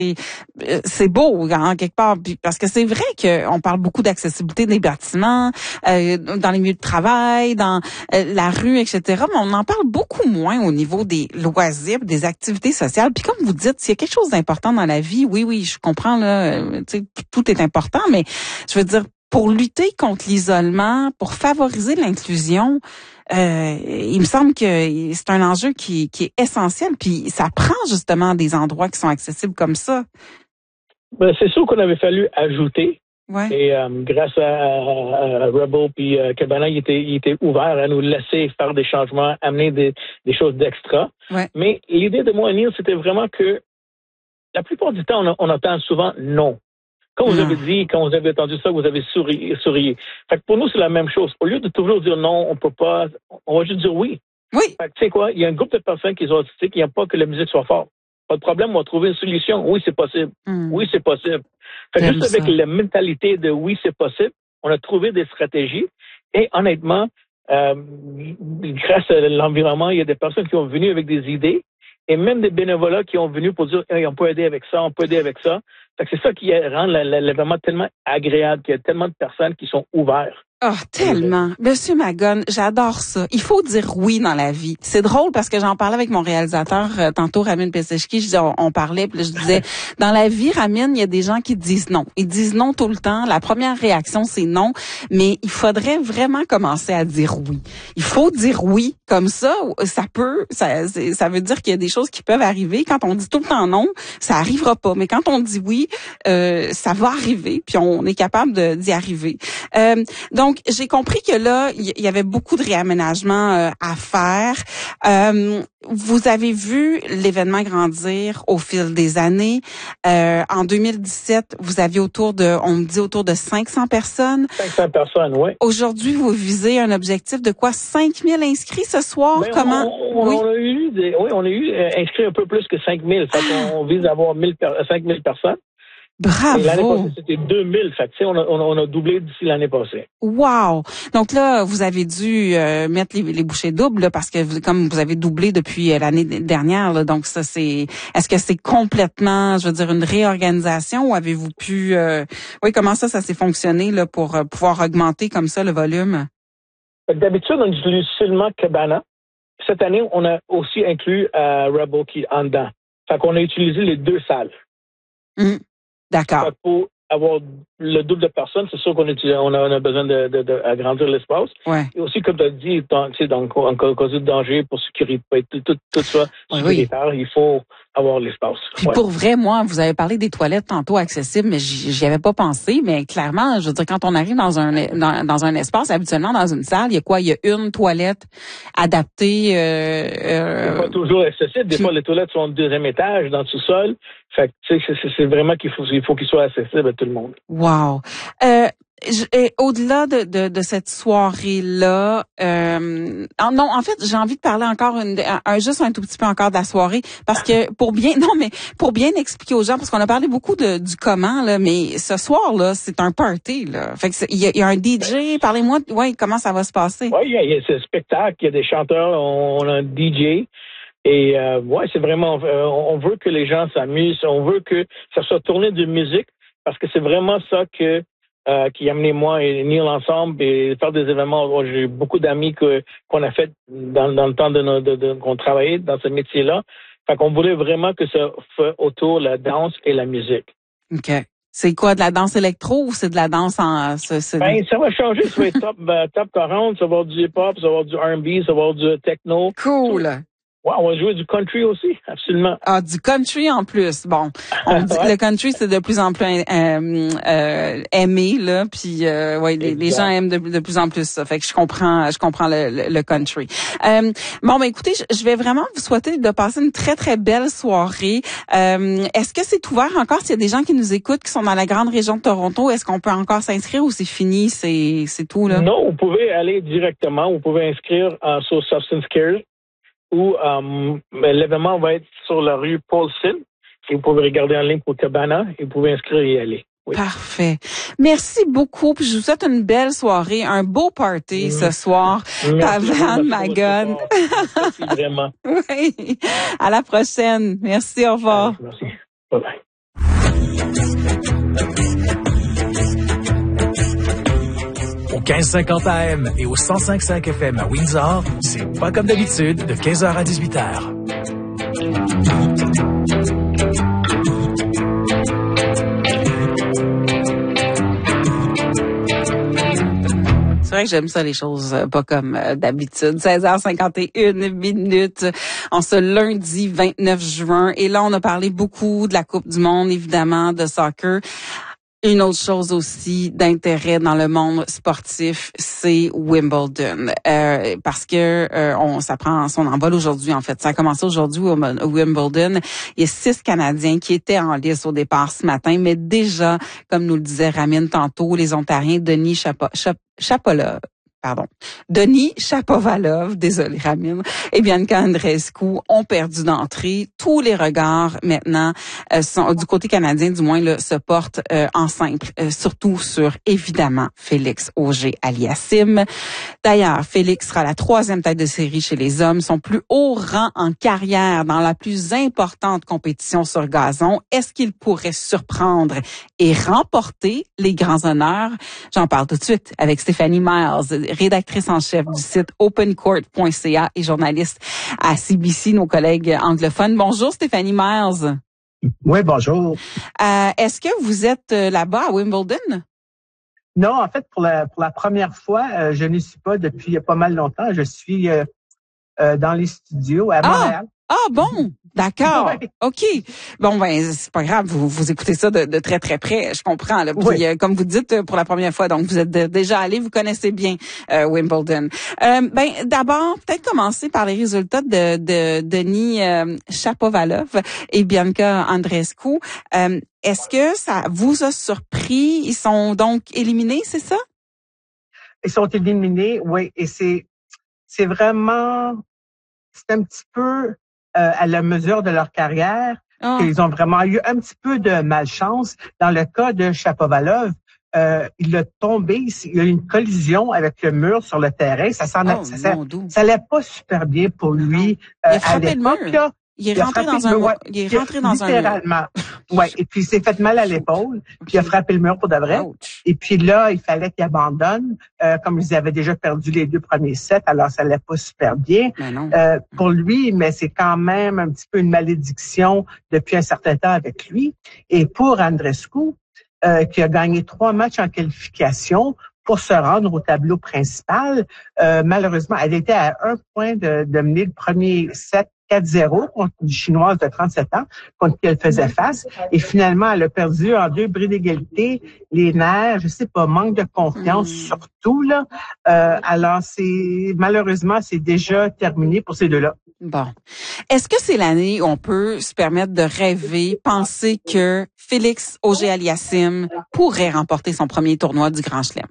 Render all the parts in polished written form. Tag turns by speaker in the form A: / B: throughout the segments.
A: c'est beau en quelque part, parce que c'est vrai qu'on parle beaucoup d'accessibilité des bâtiments, dans les milieux de travail, dans la rue, etc. Mais on en parle beaucoup moins au niveau des loisirs, des activités sociales. Puis comme vous dites, s'il y a quelque chose d'important dans la vie, oui, je comprends là, tu sais, tout est important, mais je veux dire, pour lutter contre l'isolement, pour favoriser l'inclusion, il me semble que c'est un enjeu qui est essentiel, puis ça prend justement des endroits qui sont accessibles comme ça.
B: Ben, c'est sûr qu'on avait fallu ajouter.
A: Ouais.
B: Et grâce à Rebel puis Cabana, il était ouvert à nous laisser faire des changements, amener des choses d'extra.
A: Ouais.
B: Mais l'idée de moi et Neil, c'était vraiment que la plupart du temps, on entend souvent non. Quand vous avez dit, quand vous avez entendu ça, vous avez sourié. Fait que pour nous, c'est la même chose. Au lieu de toujours dire non, on peut pas, on va juste dire oui.
A: Oui.
B: Fait que tu sais quoi, il y a un groupe de personnes qui sont autistiques qui n'aiment pas que la musique soit forte. Pas de problème, on va trouver une solution. Oui, c'est possible. Oui, c'est possible. Fait que juste avec la mentalité de oui, c'est possible, on a trouvé des stratégies. Et honnêtement, grâce à l'environnement, il y a des personnes qui sont venues avec des idées. Et même des bénévolats qui ont venu pour dire hey, on peut aider avec ça, on peut aider avec ça. Fait que c'est ça qui rend l'événement tellement agréable, qu'il y a tellement de personnes qui sont ouvertes.
A: Oh, tellement. Monsieur Magone, j'adore ça. Il faut dire oui dans la vie. C'est drôle parce que j'en parlais avec mon réalisateur tantôt, Ramin Peseshki. On parlait, puis je disais, dans la vie, Ramin, il y a des gens qui disent non. Ils disent non tout le temps. La première réaction, c'est non. Mais il faudrait vraiment commencer à dire oui. Il faut dire oui. Comme ça ça veut dire qu'il y a des choses qui peuvent arriver. Quand on dit tout le temps non, ça arrivera pas. Mais quand on dit oui, ça va arriver. Puis on est capable d'y arriver. Donc, j'ai compris que là, il y avait beaucoup de réaménagements à faire. Vous avez vu l'événement grandir au fil des années. En 2017, vous aviez autour de 500 personnes.
B: 500 personnes, oui.
A: Aujourd'hui, vous visez un objectif de quoi? 5000 inscrits ce soir?
B: Ben,
A: Comment?
B: On a eu inscrits un peu plus que 5000. Fait qu'on vise à avoir 5000 personnes.
A: Bravo!
B: Et l'année passée, c'était 2000. Fait que, on a doublé d'ici l'année passée.
A: Wow! Donc là, vous avez dû mettre les bouchées doubles là, parce que comme vous avez doublé depuis l'année dernière, là, donc ça est-ce que c'est complètement, je veux dire, une réorganisation ou avez-vous pu comment ça s'est fonctionné là pour pouvoir augmenter comme ça le volume?
B: D'habitude, on utilise seulement Cabana. Cette année, on a aussi inclus Rebel qui est en dedans. Fait qu'on a utilisé les deux salles.
A: D'accord.
B: Pour avoir le double de personnes, c'est sûr qu'on a besoin d'agrandir l'espace.
A: Ouais.
B: Et aussi, comme tu as dit, donc, en cas de danger, pour sécurité, tout ça, sécuritaire, il faut avoir l'espace.
A: Puis pour vrai, moi, vous avez parlé des toilettes tantôt accessibles, mais j'y avais pas pensé. Mais clairement, je veux dire, quand on arrive dans un espace, habituellement dans une salle, il y a quoi? Il y a une toilette adaptée.
B: C'est pas toujours accessible. Des fois, les toilettes sont au deuxième étage, dans le sous-sol. Fait que, c'est vraiment qu'il faut qu'ils soient accessibles à tout le monde.
A: Wow. Au-delà de cette soirée-là, non, en fait, j'ai envie de parler encore juste un tout petit peu encore de la soirée, parce que pour bien expliquer aux gens, parce qu'on a parlé beaucoup du comment là, mais ce soir-là, c'est un party là. Fait que il y a un DJ. Parlez-moi, comment ça va se passer.
B: Oui, il y a ce spectacle, il y a des chanteurs, on a un DJ. Et c'est vraiment, on veut que les gens s'amusent, on veut que ça soit tourné de musique, parce que c'est vraiment ça qui a amené moi et Neil ensemble et faire des événements. J'ai beaucoup d'amis qu'on a fait dans le temps qu'on travaillait dans ce métier-là. Fait qu'on voulait vraiment que ça fait autour la danse et la musique.
A: OK. C'est quoi, de la danse électro ou c'est de la danse en...
B: Ça va changer. Ça va être top 40, ça va avoir du hip-hop, ça va avoir du R&B, ça va avoir du techno.
A: Cool.
B: Ouais, on va jouer du country aussi, absolument.
A: Ah, du country en plus. Bon, on dit que le country c'est de plus en plus aimé là, puis les gens aiment de plus en plus ça. Fait que je comprends le country. Écoutez, je vais vraiment vous souhaiter de passer une très très belle soirée. Est-ce que c'est ouvert encore s'il y a des gens qui nous écoutent qui sont dans la grande région de Toronto? Est-ce qu'on peut encore s'inscrire ou c'est fini, c'est tout là?
B: Non, vous pouvez aller directement. Vous pouvez inscrire sur Substance Care. Où l'événement va être sur la rue Paulson. Et vous pouvez regarder en ligne pour Cabana et vous pouvez inscrire et y aller. Oui.
A: Parfait. Merci beaucoup. Puis je vous souhaite une belle soirée, un beau party ce soir. Pavan Magone.
B: Merci vraiment.
A: Oui. À la prochaine. Merci. Au revoir.
B: Merci. Bye bye.
C: Au 1550 AM et au 105.5 FM à Windsor, c'est pas comme d'habitude de 15h à 18h.
A: C'est vrai que j'aime ça, les choses pas comme d'habitude. 16h51 minutes en ce lundi 29 juin. Et là, on a parlé beaucoup de la Coupe du monde, évidemment, de soccer. Une autre chose aussi d'intérêt dans le monde sportif, c'est Wimbledon, parce que ça prend son envol aujourd'hui. En fait, ça a commencé aujourd'hui au Wimbledon. Il y a 6 Canadiens qui étaient en lice au départ ce matin, mais déjà, comme nous le disait Ramine tantôt, les Ontariens Denis Shapovalov, désolé Ramine, et Bianca Andreescu ont perdu d'entrée. Tous les regards maintenant sont du côté canadien, du moins là, se portent en simple, surtout sur évidemment Félix Auger-Aliassime. D'ailleurs, Félix sera la 3e tête de série chez les hommes, son plus haut rang en carrière dans la plus importante compétition sur gazon. Est-ce qu'il pourrait surprendre et remporter les grands honneurs? J'en parle tout de suite avec Stéphanie Miles, rédactrice en chef du site opencourt.ca et journaliste à CBC, nos collègues anglophones. Bonjour Stéphanie Miles.
D: Oui, bonjour.
A: Est-ce que vous êtes là-bas à Wimbledon?
D: Non, en fait, pour la première fois, je n'y suis pas depuis pas mal longtemps. Je suis dans les studios à Montréal.
A: Ah bon, d'accord,
D: Oui.
A: ok. Bon ben c'est pas grave, vous écoutez ça de très très près, je comprends. Là. Puis
D: Oui.
A: comme vous dites pour la première fois, donc vous êtes déjà allé, vous connaissez bien Wimbledon. Ben d'abord peut-être commencer par les résultats de Denis Shapovalov et Bianca Andreescu. Est-ce que ça vous a surpris? Ils sont donc éliminés, c'est ça?
D: Ils sont éliminés, oui, et c'est vraiment, c'est un petit peu à la mesure de leur carrière qu'ils ont vraiment eu un petit peu de malchance. Dans le cas de Shapovalov, il a tombé, il y a eu une collision avec le mur sur le terrain. Ça allait pas super bien pour lui à l'époque.
A: Il est rentré dans un mur.
D: Littéralement. Ouais. Et puis, il s'est fait mal à l'épaule. Puis, il a frappé le mur pour de vrai.
A: Ouch.
D: Et puis là, il fallait qu'il abandonne. Comme ils avaient déjà perdu les 2 premiers sets, alors ça allait pas super bien. Pour lui, mais c'est quand même un petit peu une malédiction depuis un certain temps avec lui. Et pour Andreescu, qui a gagné 3 matchs en qualification pour se rendre au tableau principal, malheureusement, elle était à 1 point de mener le premier set 4-0 contre une Chinoise de 37 ans, contre qui elle faisait face. Et finalement, elle a perdu en 2 bris d'égalité, les nerfs, je sais pas, manque de confiance surtout, là. Alors, malheureusement, c'est déjà terminé pour ces deux-là.
A: Bon. Est-ce que c'est l'année où on peut se permettre de rêver, penser que Félix Auger-Aliassime pourrait remporter son premier tournoi du Grand Chelem?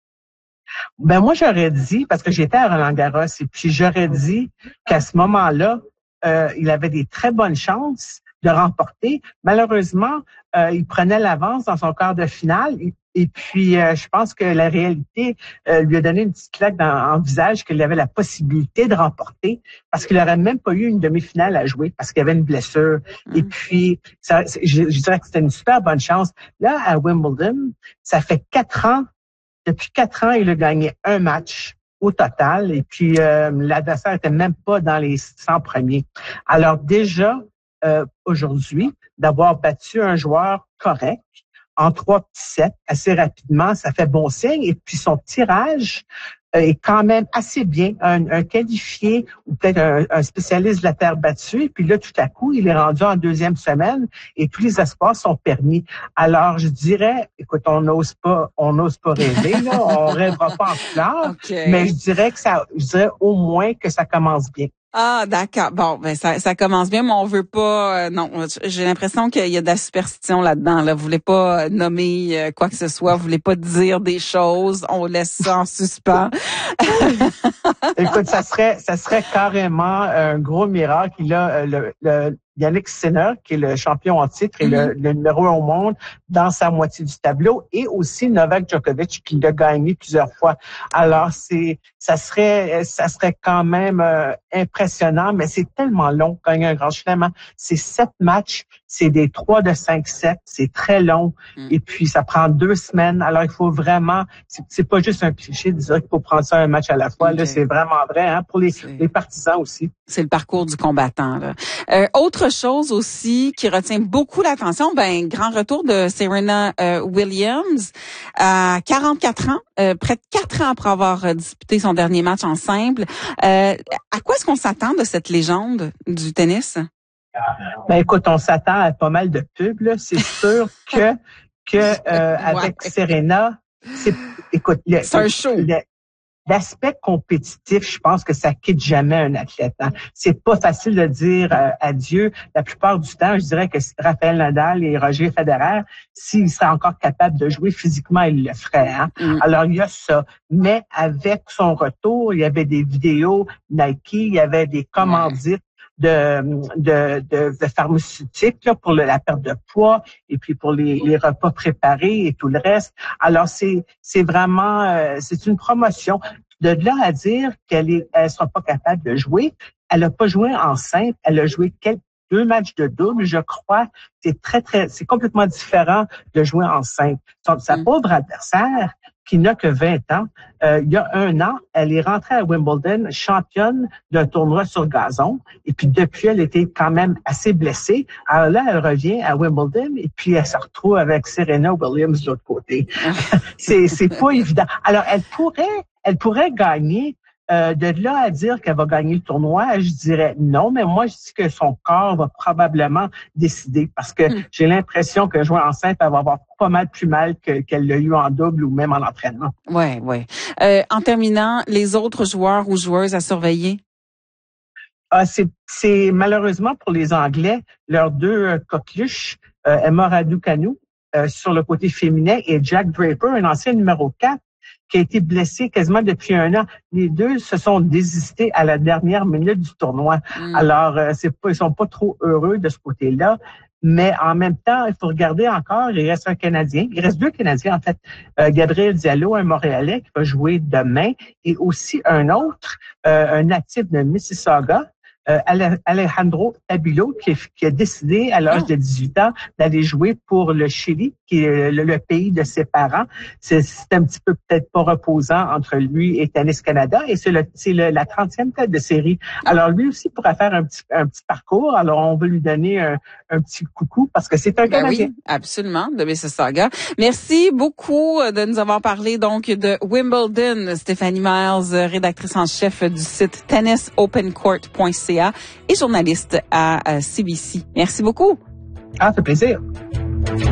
D: Ben, moi, j'aurais dit, parce que j'étais à Roland-Garros, et puis j'aurais dit qu'à ce moment-là, il avait des très bonnes chances de remporter. Malheureusement, il prenait l'avance dans son quart de finale. Et puis, je pense que la réalité lui a donné une petite claque en visage qu'il avait la possibilité de remporter parce qu'il n'aurait même pas eu une demi-finale à jouer parce qu'il avait une blessure. Et puis, je dirais que c'était une super bonne chance. Là, à Wimbledon, ça fait 4 ans. Depuis 4 ans, il a gagné 1 match au total. Et puis, l'adversaire était même pas dans les 100 premiers. Alors déjà, aujourd'hui, d'avoir battu un joueur correct en 3 petits sets assez rapidement, ça fait bon signe. Et puis, son tirage est quand même assez bien. Un qualifié ou peut-être un spécialiste de la terre battue. Et puis là, tout à coup, il est rendu en 2e semaine et tous les espoirs sont permis. Alors, je dirais, écoute, on n'ose pas rêver, là. On rêvera pas en fleurs.
A: Okay.
D: Mais je dirais au moins que ça commence bien.
A: Ah, d'accord. Bon, ben ça commence bien, mais on veut pas. Non, j'ai l'impression qu'il y a de la superstition là-dedans. Là, vous voulez pas nommer quoi que ce soit, vous voulez pas dire des choses. On laisse ça en suspens.
D: Écoute, ça serait carrément un gros miracle. Il a le Yannick Sinner, qui est le champion en titre et le numéro 1 au monde, dans sa moitié du tableau, et aussi Novak Djokovic, qui l'a gagné plusieurs fois. Alors, ça serait quand même impressionnant, mais c'est tellement long, gagner un grand chelem. C'est 7 matchs, c'est des 3 de 5 sets, c'est très long, et puis ça prend 2 semaines. Alors, il faut vraiment, c'est pas juste un cliché de dire qu'il faut prendre ça un match à la fois. Okay. Là, c'est vraiment vrai, hein, pour les partisans aussi.
A: C'est le parcours du combattant, là. Autre chose aussi qui retient beaucoup l'attention, grand retour de Serena Williams à 44 ans, près de 4 ans après avoir disputé son dernier match en simple. À quoi est-ce qu'on s'attend de cette légende du tennis?
D: Écoute, on s'attend à pas mal de pubs, là. C'est sûr que avec Serena, c'est
A: un show.
D: L'aspect compétitif, je pense que ça quitte jamais un athlète. Hein. C'est pas facile de dire adieu. La plupart du temps, je dirais que Rafael Nadal et Roger Federer, s'ils seraient encore capables de jouer physiquement, ils le feraient. Hein. Alors, il y a ça. Mais avec son retour, il y avait des vidéos Nike, il y avait des commandites de pharmaceutiques là, pour la perte de poids et puis pour les repas préparés et tout le reste. Alors c'est vraiment c'est une promotion. De là à dire qu'elle sera pas capable de jouer, elle a pas joué en simple, elle a joué 2 matchs de double, je crois. C'est complètement différent de jouer en simple. Sa pauvre adversaire, qui n'a que 20 ans, il y a 1 an, elle est rentrée à Wimbledon championne d'un tournoi sur gazon. Et puis depuis, elle était quand même assez blessée. Alors là, elle revient à Wimbledon et puis elle se retrouve avec Serena Williams de l'autre côté. c'est pas évident. Alors, elle pourrait gagner. De là à dire qu'elle va gagner le tournoi, je dirais non, mais moi, je dis que son corps va probablement décider parce que j'ai l'impression que jouer en simple, elle va avoir pas mal plus mal qu'elle l'a eu en double ou même en entraînement.
A: Ouais. En terminant, les autres joueurs ou joueuses à surveiller?
D: C'est malheureusement pour les Anglais, leurs 2 coqueluches, Emma Raducanu sur le côté féminin et Jack Draper, un ancien numéro 4, qui a été blessé quasiment depuis 1 an. Les 2 se sont désistés à la dernière minute du tournoi. Alors, ils sont pas trop heureux de ce côté-là. Mais en même temps, il faut regarder encore, il reste un Canadien. Il reste 2 Canadiens, en fait. Gabriel Diallo, un Montréalais qui va jouer demain, et aussi un autre, un natif de Mississauga, Alejandro Tabilo, qui a décidé à l'âge de 18 ans d'aller jouer pour le Chili, qui est le pays de ses parents. C'est un petit peu peut-être pas reposant entre lui et Tennis Canada, et c'est la 30e tête de série. Alors lui aussi pourra faire un petit parcours. Alors on veut lui donner un petit coucou parce que c'est un Canadien.
A: Oui, absolument, de Mississauga. Merci beaucoup de nous avoir parlé donc de Wimbledon. Stéphanie Miles, rédactrice en chef du site tennisopencourt.ca et journaliste à CBC. Merci beaucoup.
D: Ça fait plaisir.